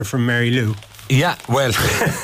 from Mary Lou. Yeah, well,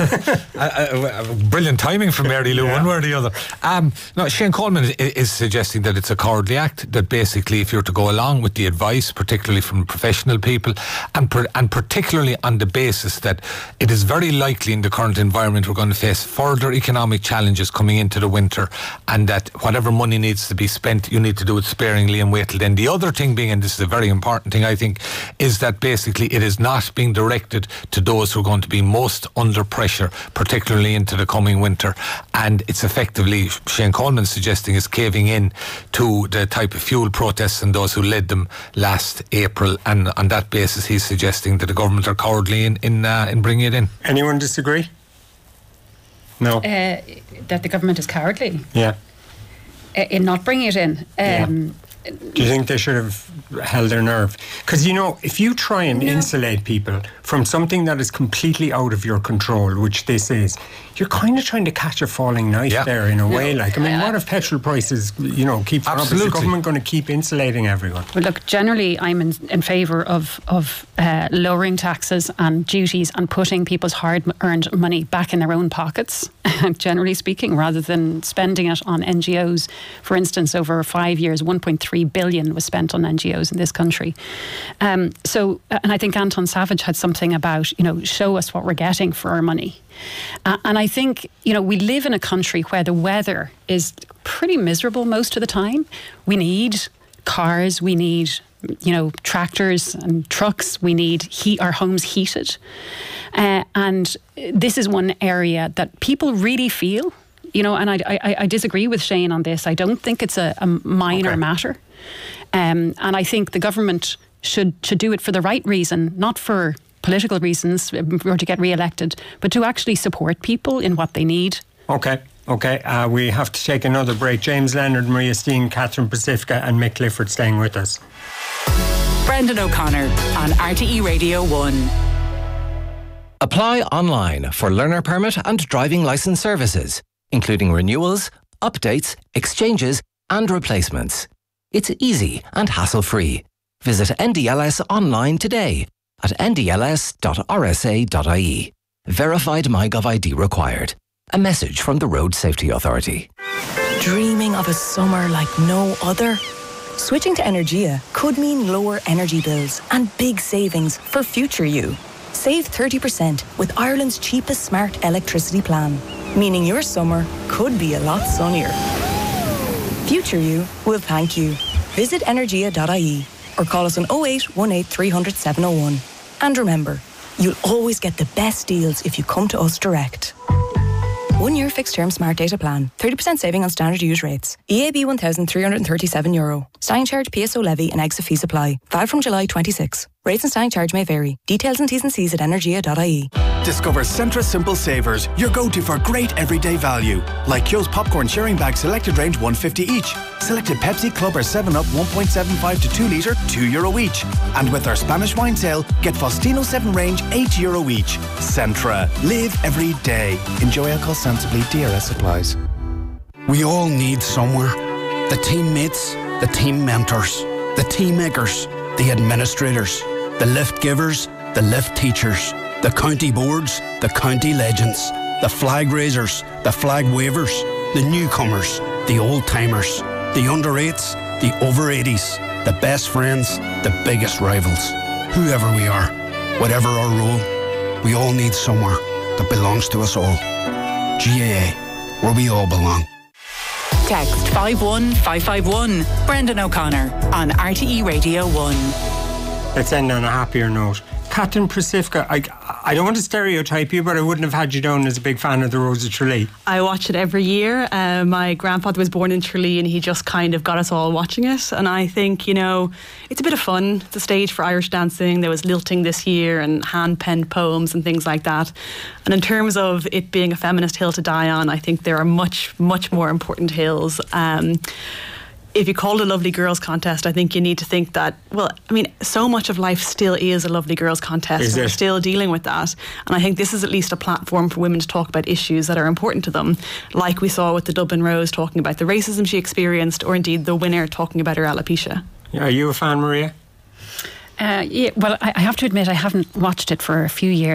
brilliant timing from Mary Lou, one way or the other. No, Shane Coleman is suggesting that it's a cowardly act, that basically if you're to go along with the advice, particularly from professional people, and particularly on the basis that it is very likely in the current environment we're going to face further economic challenges coming into the winter, and that whatever money needs to be spent, you need to do it sparingly and wait till then. The other thing being, and this is a very important thing I think, is that basically it is not being directed to those who are going to be most under pressure, particularly into the coming winter, and it's effectively, Shane Coleman suggesting, is caving in to the type of fuel protests and those who led them last April, and on that basis he's suggesting that the government are cowardly in bringing it in. Anyone disagree? No. That the government is cowardly? Yeah. In not bringing it in? Do you think they should have held their nerve? Because, if you try and insulate people from something that is completely out of your control, which this is, you're kind of trying to catch a falling knife there in a way. What if petrol prices, keep up? Is the government going to keep insulating everyone? Well, look, generally I'm in favour of lowering taxes and duties and putting people's hard-earned money back in their own pockets, generally speaking, rather than spending it on NGOs. For instance, over 5 years, 1.3 billion was spent on NGOs in this country. And I think Anton Savage had something about, show us what we're getting for our money. And I think, we live in a country where the weather is pretty miserable most of the time. We need cars, we need, tractors and trucks, we need our homes heated. And this is one area that people really feel, and I disagree with Shane on this. I don't think it's a minor matter. And I think the government should do it for the right reason, not for political reasons or to get re-elected, but to actually support people in what they need. Okay. We have to take another break. James Leonard, Maria Steen, Catherine Pacifica and Mick Clifford staying with us. Brendan O'Connor on RTE Radio 1. Apply online for learner permit and driving licence services, including renewals, updates, exchanges and replacements. It's easy and hassle-free. Visit NDLS online today at ndls.rsa.ie. Verified MyGov ID required. A message from the Road Safety Authority. Dreaming of a summer like no other? Switching to Energia could mean lower energy bills and big savings for future you. Save 30% with Ireland's cheapest smart electricity plan, meaning your summer could be a lot sunnier. Future you will thank you. Visit energia.ie or call us on 0818 300 701. And remember, you'll always get the best deals if you come to us direct. 1 year fixed term smart data plan. 30% saving on standard use rates. EAB €1,337. Standing charge, PSO levy and exit fees apply. Valid from July 26. Rates and standing charge may vary. Details and T's and C's at energia.ie. Discover Centra Simple Savers, your go-to for great everyday value. Like Kyo's popcorn sharing bag selected range $1.50 each. Selected Pepsi, Club or 7up 1.75 to 2 litre €2 each. And with our Spanish wine sale, get Faustino 7 range €8 each. Centra. Live every day. Enjoy alcohol sensibly. DRS applies. We all need somewhere. The teammates, the team mentors, the team makers, the administrators, the lift givers, the lift teachers, the county boards, the county legends, the flag raisers, the flag wavers, the newcomers, the old-timers, the under-8s, the over-80s, the best friends, the biggest rivals. Whoever we are, whatever our role, we all need somewhere that belongs to us all. GAA, where we all belong. Text 51551. Brendan O'Connor on RTE Radio 1. Let's end on a happier note. Catherine Pacifica, I don't want to stereotype you, but I wouldn't have had you down as a big fan of the Rose of Tralee. I watch it every year. My grandfather was born in Tralee and he just kind of got us all watching it. And I think, it's a bit of fun. It's a stage for Irish dancing. There was lilting this year and hand-penned poems and things like that. And in terms of it being a feminist hill to die on, I think there are much, much more important hills. If you call it a Lovely Girls contest, I think you need to think that, so much of life still is a Lovely Girls contest. And we're still dealing with that. And I think this is at least a platform for women to talk about issues that are important to them, like we saw with the Dublin Rose talking about the racism she experienced, or indeed the winner talking about her alopecia. Are you a fan, Maria? Yeah, well, I have to admit I haven't watched it for a few years.